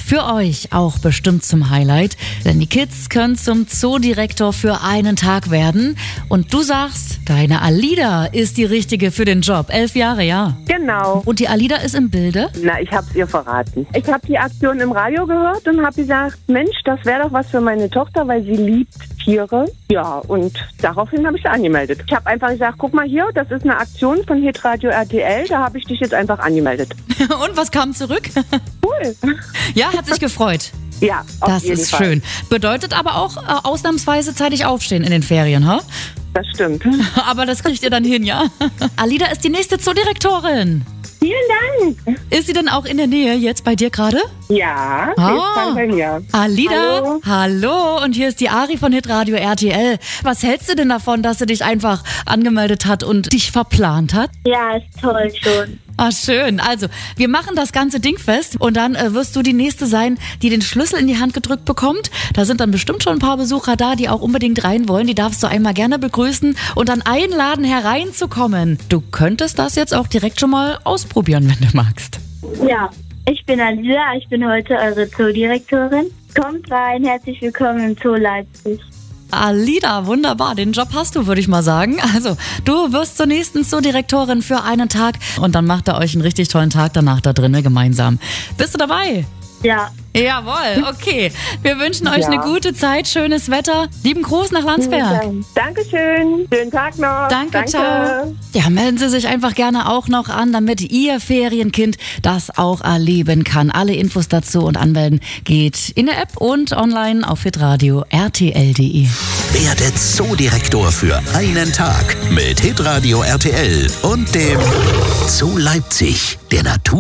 für euch auch bestimmt zum Highlight, denn die Kids können zum Zoodirektor für einen Tag werden. Und du sagst, deine Alida ist die Richtige für den Job. 11 Jahre, ja. Genau. Und die Alida ist im Bilde? Na, ich hab's ihr verraten. Ich habe die Aktion im Radio gehört und habe gesagt, Mensch, das wäre doch was für meine Tochter, weil sie liebt Tiere. Ja, und daraufhin habe ich sie angemeldet. Ich habe einfach gesagt, guck mal hier, das ist eine Aktion von Hitradio RTL, da habe ich dich jetzt einfach angemeldet. Und was kam zurück? Cool. Ja, hat sich gefreut. Ja, auf Das jeden ist Fall. schön. Bedeutet aber auch ausnahmsweise zeitig aufstehen in den Ferien, ha? Das stimmt. Aber das kriegt ihr dann hin, ja? Alida ist die nächste Zoodirektorin. Vielen Dank. Ist sie denn auch in der Nähe jetzt bei dir gerade? Ja, sie ist dann bei mir. Alida, hallo. Und hier ist die Ari von Hitradio RTL. Was hältst du denn davon, dass sie dich einfach angemeldet hat und dich verplant hat? Ja, ist toll schon. Ah, schön. Also, wir machen das ganze Ding fest und dann wirst du die Nächste sein, die den Schlüssel in die Hand gedrückt bekommt. Da sind dann bestimmt schon ein paar Besucher da, die auch unbedingt rein wollen. Die darfst du einmal gerne begrüßen und dann einladen, hereinzukommen. Du könntest das jetzt auch direkt schon mal ausprobieren, wenn du magst. Ja, ich bin Alida, ich bin heute eure Zoodirektorin. Kommt rein, herzlich willkommen im Zoo Leipzig. Alida, wunderbar. Den Job hast du, würde ich mal sagen. Also, du wirst zur nächsten Zoodirektorin für einen Tag und dann macht ihr euch einen richtig tollen Tag danach da drinnen gemeinsam. Bist du dabei? Ja, Jawohl, okay. Wir wünschen euch eine gute Zeit, schönes Wetter. Lieben Gruß nach Landsberg. Dankeschön. Schönen Tag noch. Danke, ciao. Ja, melden Sie sich einfach gerne auch noch an, damit Ihr Ferienkind das auch erleben kann. Alle Infos dazu und anmelden geht in der App und online auf hitradio rtl.de. Werde Zoodirektor für einen Tag mit Hitradio RTL und dem Zoo Leipzig, der Natur.